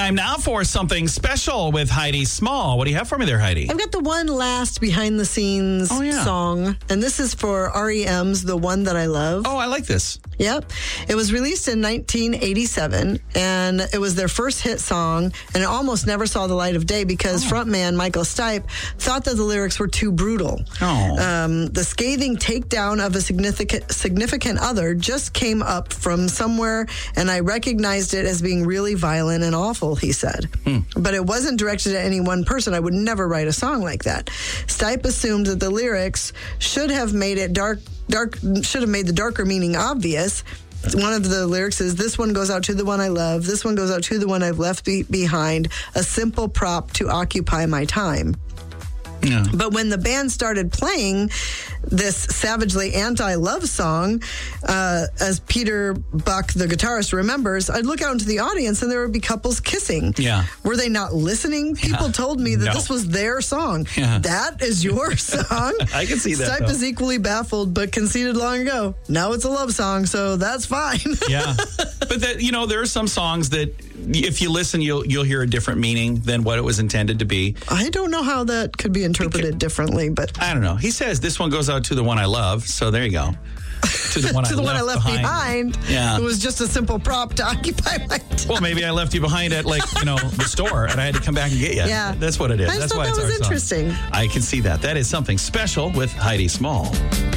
Time now for something special with Heidi Small. What do you have for me there, Heidi? I've got the one last behind the scenes song, and this is for REM's The One That I Love. Oh, I like this. Yep. It was released in 1987, and it was their first hit song, and it almost never saw the light of day because frontman Michael Stipe thought that the lyrics were too brutal. The scathing takedown of a significant other just came up from somewhere, and I recognized it as being really violent and awful, he said. But it wasn't directed at any one person. I would never write a song like that. Stipe assumed that the lyrics should have made it should have made the darker meaning obvious. One of the lyrics is, "This one goes out to the one I love. This one goes out to the one I've left behind. A simple prop to occupy my time." Yeah. But when the band started playing this savagely anti-love song, as Peter Buck, the guitarist, remembers, I'd look out into the audience and there would be couples kissing. Yeah. Were they not listening? People told me that this was their song. Yeah. That is your song? I can see that. Stipe is equally baffled, but conceded long ago. Now it's a love song, so that's fine. Yeah. But there are some songs that if you listen, you'll hear a different meaning than what it was intended to be. I don't know how that could be interpreted differently, but I don't know. He says this one goes out to the one I love, so there you go. To the one, I left behind. Yeah. It was just a simple prop to occupy my time. Well, maybe I left you behind at the store and I had to come back and get you. Yeah. That's what it is. I just That's thought why that it's was our song. interesting. I can see that. That is something special with Heidi Small.